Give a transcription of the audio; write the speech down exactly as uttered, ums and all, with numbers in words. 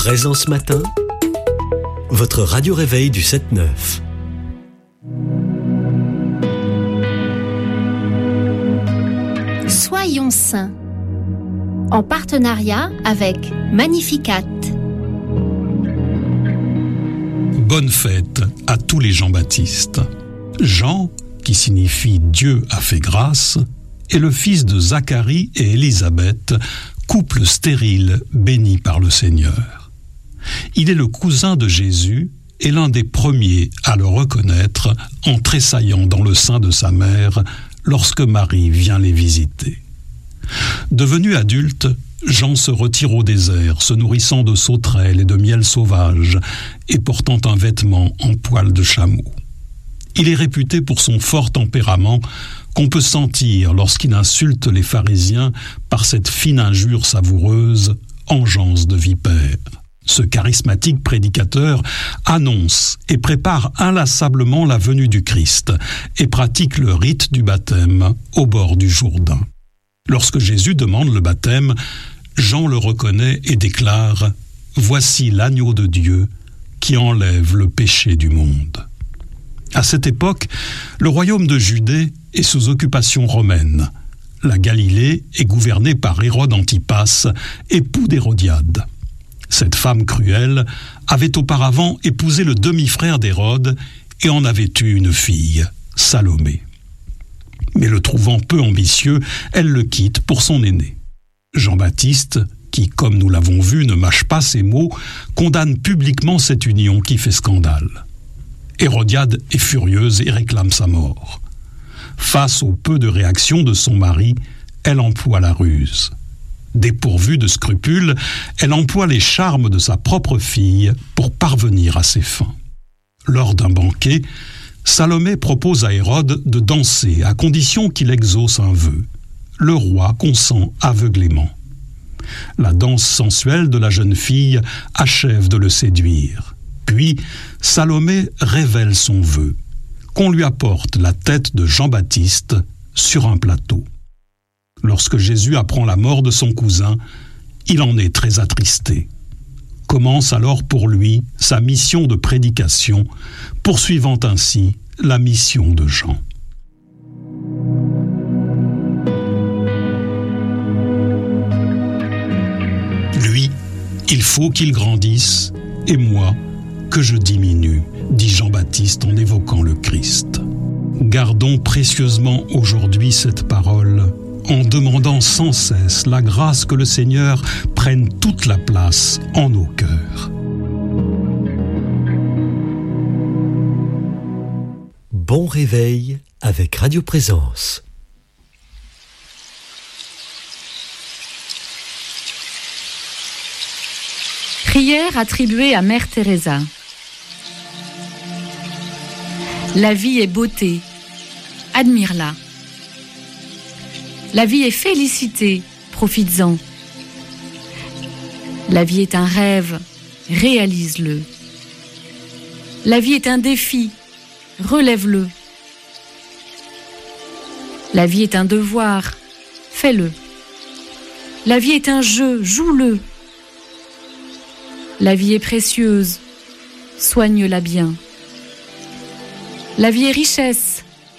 Présence Matin, votre radio-réveil du sept neuf. Soyons saints, en partenariat avec Magnificat. Bonne fête à tous les Jean-Baptiste. Jean, qui signifie Dieu a fait grâce, est le fils de Zacharie et Élisabeth, couple stérile béni par le Seigneur. Il est le cousin de Jésus et l'un des premiers à le reconnaître en tressaillant dans le sein de sa mère lorsque Marie vient les visiter. Devenu adulte, Jean se retire au désert, se nourrissant de sauterelles et de miel sauvage et portant un vêtement en poil de chameau. Il est réputé pour son fort tempérament qu'on peut sentir lorsqu'il insulte les pharisiens par cette fine injure savoureuse, engeance de vipère. Ce charismatique prédicateur annonce et prépare inlassablement la venue du Christ et pratique le rite du baptême au bord du Jourdain. Lorsque Jésus demande le baptême, Jean le reconnaît et déclare « Voici l'agneau de Dieu qui enlève le péché du monde ». À cette époque, le royaume de Judée est sous occupation romaine. La Galilée est gouvernée par Hérode Antipas, époux d'Hérodiade. Cette femme cruelle avait auparavant épousé le demi-frère d'Hérode et en avait eu une fille, Salomé. Mais le trouvant peu ambitieux, elle le quitte pour son aîné. Jean-Baptiste, qui, comme nous l'avons vu, ne mâche pas ses mots, condamne publiquement cette union qui fait scandale. Hérodiade est furieuse et réclame sa mort. Face au peu de réaction de son mari, elle emploie la ruse. Dépourvue de scrupules, elle emploie les charmes de sa propre fille pour parvenir à ses fins. Lors d'un banquet, Salomé propose à Hérode de danser à condition qu'il exauce un vœu. Le roi consent aveuglément. La danse sensuelle de la jeune fille achève de le séduire. Puis, Salomé révèle son vœu, qu'on lui apporte la tête de Jean-Baptiste sur un plateau. Lorsque Jésus apprend la mort de son cousin, il en est très attristé. Commence alors pour lui sa mission de prédication, poursuivant ainsi la mission de Jean. Lui, il faut qu'il grandisse, et moi, que je diminue, dit Jean-Baptiste en évoquant le Christ. Gardons précieusement aujourd'hui cette parole, en demandant sans cesse la grâce que le Seigneur prenne toute la place en nos cœurs. Bon réveil avec Radio Présence. Prière attribuée à Mère Teresa. La vie est beauté, admire-la. La vie est félicité, profites-en. La vie est un rêve, réalise-le. La vie est un défi, relève-le. La vie est un devoir, fais-le. La vie est un jeu, joue-le. La vie est précieuse, soigne-la bien. La vie est richesse,